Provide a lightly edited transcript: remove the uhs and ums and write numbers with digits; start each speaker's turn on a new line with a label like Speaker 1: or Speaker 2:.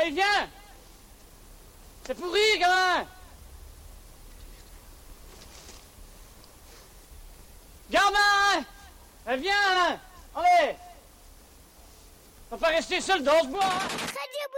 Speaker 1: Allez, viens! C'est pourri, gamin! Gamin! Allez, viens! Allez! On va pas rester seul dans ce bois! Hein?